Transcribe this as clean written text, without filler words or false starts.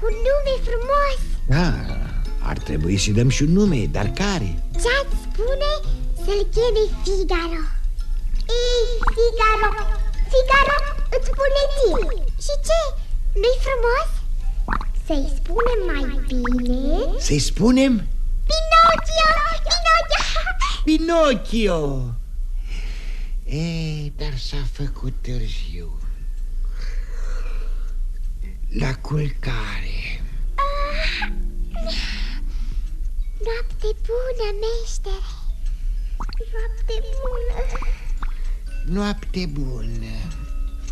Un nume frumos. Ar trebui să-i dăm și un nume, dar care? Ce-ați spune să-l cheme Figaro? Ei, Figaro, Figaro, îți spune ție. Și ce? Nu-i frumos? Să-i spunem mai bine? Să-i spunem? Pinocchio, Pinocchio. Pinocchio. Dar s-a făcut târziu. La culcare. Noapte bună, meștere. Noapte bună. Noapte bună.